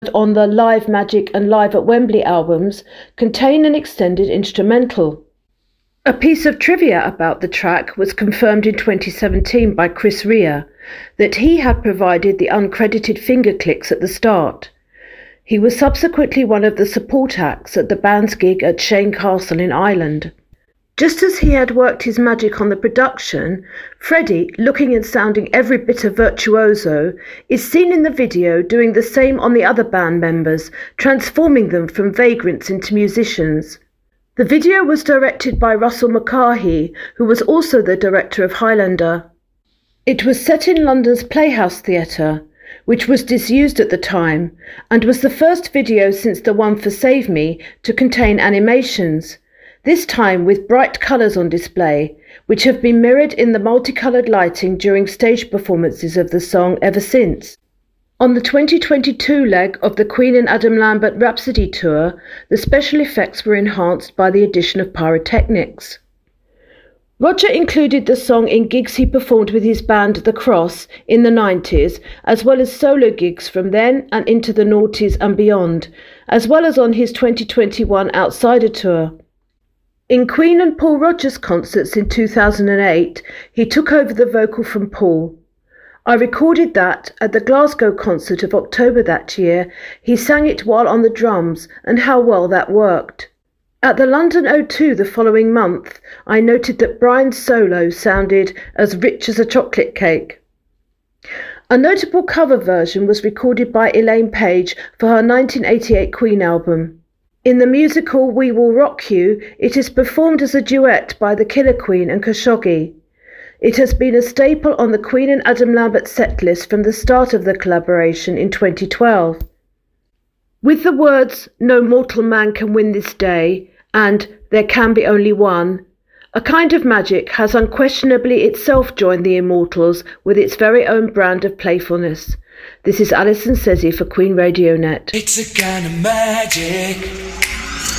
on the Live Magic and Live at Wembley albums contain an extended instrumental. A piece of trivia about the track was confirmed in 2017 by Chris Rea, that he had provided the uncredited finger clicks at the start. He was subsequently one of the support acts at the band's gig at Shane Castle in Ireland. Just as he had worked his magic on the production, Freddie, looking and sounding every bit a virtuoso, is seen in the video doing the same on the other band members, transforming them from vagrants into musicians. The video was directed by Russell McCarthy, who was also the director of Highlander. It was set in London's Playhouse Theatre, which was disused at the time, and was the first video since the one for Save Me to contain animations, this time with bright colours on display, which have been mirrored in the multicoloured lighting during stage performances of the song ever since. On the 2022 leg of the Queen and Adam Lambert Rhapsody tour, the special effects were enhanced by the addition of pyrotechnics. Roger included the song in gigs he performed with his band The Cross in the 90s, as well as solo gigs from then and into the noughties and beyond, as well as on his 2021 Outsider tour. In Queen and Paul Rodgers concerts in 2008, he took over the vocal from Paul. I recorded that at the Glasgow concert of October that year. He sang it while on the drums, and how well that worked. At the London O2 the following month, I noted that Brian's solo sounded as rich as a chocolate cake. A notable cover version was recorded by Elaine Page for her 1988 Queen album. In the musical We Will Rock You, it is performed as a duet by the Killer Queen and Khashoggi. It has been a staple on the Queen and Adam Lambert setlist from the start of the collaboration in 2012. With the words, "No mortal man can win this day," and "There can be only one," A Kind of Magic has unquestionably itself joined the Immortals with its very own brand of playfulness. This is Alison Sezzi for Queen Radio Net. It's a kind of magic.